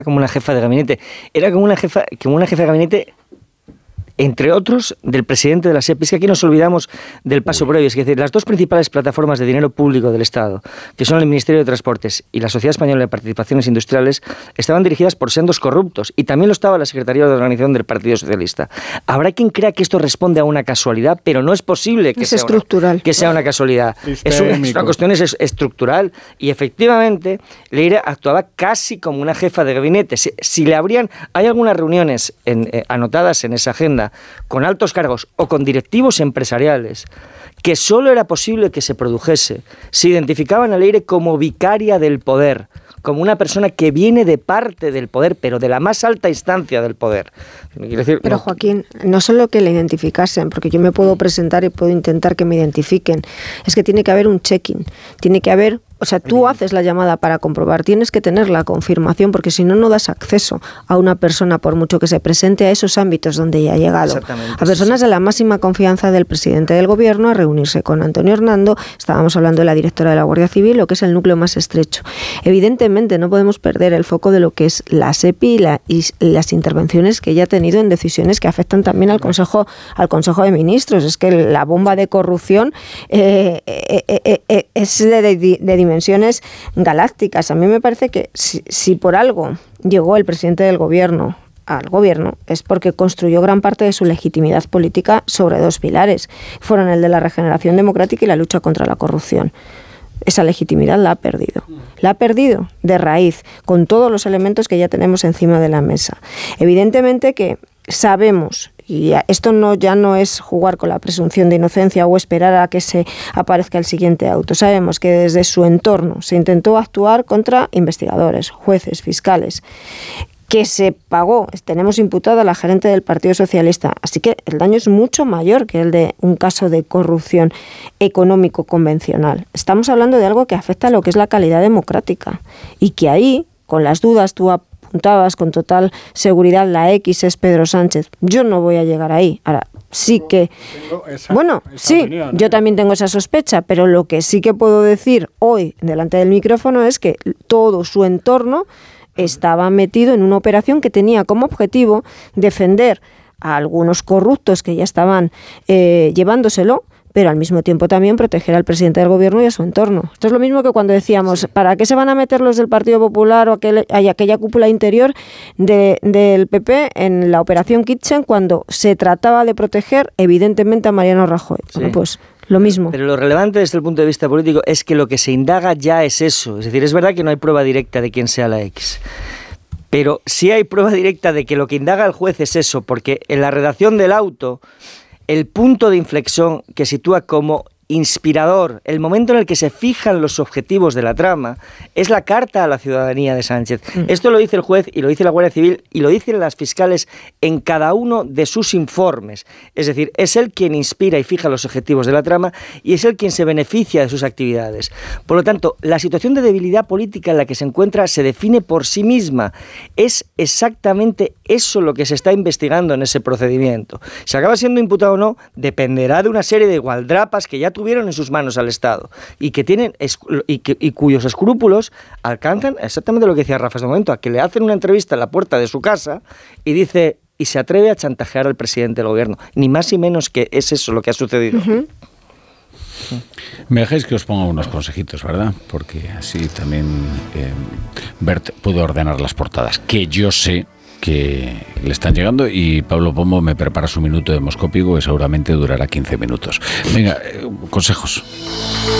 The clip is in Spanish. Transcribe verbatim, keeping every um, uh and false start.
como una jefa de gabinete, era como una jefa, como una jefa de gabinete, entre otros, del presidente de la SEPI. Es que aquí nos olvidamos del paso previo. Es decir, las dos principales plataformas de dinero público del Estado, que son el Ministerio de Transportes y la Sociedad Española de Participaciones Industriales, estaban dirigidas por sendos corruptos, y también lo estaba la Secretaría de Organización del Partido Socialista. Habrá quien crea que esto responde a una casualidad, pero no es posible que, es sea, estructural. Una, que sea una casualidad. Es una, es una cuestión es, es estructural, y efectivamente Leire actuaba casi como una jefa de gabinete. Si, si le habrían... Hay algunas reuniones en, eh, anotadas en esa agenda con altos cargos o con directivos empresariales que solo era posible que se produjese si identificaban a Leire como vicaria del poder, como una persona que viene de parte del poder, pero de la más alta instancia del poder. Decir, pero no. Joaquín, no solo que le identificasen, porque yo me puedo presentar y puedo intentar que me identifiquen, es que tiene que haber un check-in, tiene que haber... O sea, tú haces la llamada para comprobar, tienes que tener la confirmación, porque si no, no das acceso a una persona, por mucho que se presente a esos ámbitos donde ya ha llegado. A personas de la máxima confianza del presidente del gobierno, a reunirse con Antonio Hernando, estábamos hablando de la directora de la Guardia Civil, lo que es el núcleo más estrecho. Evidentemente, no podemos perder el foco de lo que es la SEPI y, la, y las intervenciones que ella ha tenido en decisiones que afectan también al Consejo, al Consejo de Ministros. Es que la bomba de corrupción eh, eh, eh, eh, es de, de, de dimensiones galácticas. A mí me parece que si, si por algo llegó el presidente del gobierno al gobierno, es porque construyó gran parte de su legitimidad política sobre dos pilares. Fueron el de la regeneración democrática y la lucha contra la corrupción. Esa legitimidad la ha perdido. La ha perdido de raíz, con todos los elementos que ya tenemos encima de la mesa. Evidentemente que sabemos, y esto no ya no es jugar con la presunción de inocencia o esperar a que se aparezca el siguiente auto. Sabemos que desde su entorno se intentó actuar contra investigadores, jueces, fiscales, que se pagó. Tenemos imputada a la gerente del Partido Socialista. Así que el daño es mucho mayor que el de un caso de corrupción económico convencional. Estamos hablando de algo que afecta a lo que es la calidad democrática, y que ahí, con las dudas, tú apuntabas con total seguridad, la X es Pedro Sánchez. Yo no voy a llegar ahí. Ahora, sí que... Esa, bueno, esa sí, opinión, ¿eh? Yo también tengo esa sospecha, pero lo que sí que puedo decir hoy delante del micrófono es que todo su entorno estaba metido en una operación que tenía como objetivo defender a algunos corruptos que ya estaban eh, llevándoselo, pero al mismo tiempo también proteger al presidente del gobierno y a su entorno. Esto es lo mismo que cuando decíamos, sí, ¿para qué se van a meter los del Partido Popular o aquel, hay aquella cúpula interior de, del P P en la operación Kitchen cuando se trataba de proteger evidentemente a Mariano Rajoy? Sí. Bueno, pues lo mismo. Pero lo relevante desde el punto de vista político es que lo que se indaga ya es eso. Es decir, es verdad que no hay prueba directa de quién sea la X, pero sí hay prueba directa de que lo que indaga el juez es eso, porque en la redacción del auto, el punto de inflexión que sitúa como inspirador, el momento en el que se fijan los objetivos de la trama, es la carta a la ciudadanía de Sánchez. Mm. Esto lo dice el juez y lo dice la Guardia Civil y lo dicen las fiscales en cada uno de sus informes. Es decir, es él quien inspira y fija los objetivos de la trama y es él quien se beneficia de sus actividades. Por lo tanto, la situación de debilidad política en la que se encuentra se define por sí misma. Es exactamente eso lo que se está investigando en ese procedimiento. Si acaba siendo imputado o no, dependerá de una serie de gualdrapas que ya tuvieron en sus manos al Estado y que tienen y, que, y cuyos escrúpulos alcanzan exactamente lo que decía Rafa hace un momento, a que le hacen una entrevista en la puerta de su casa y dice y se atreve a chantajear al presidente del gobierno, ni más ni menos que es eso lo que ha sucedido. Uh-huh. Me dejáis que os ponga unos consejitos, ¿verdad? Porque así también eh, Bert puede ordenar las portadas, que yo sé que le están llegando, y Pablo Pombo me prepara su minuto demoscópico que seguramente durará quince minutos. Venga, eh, consejos.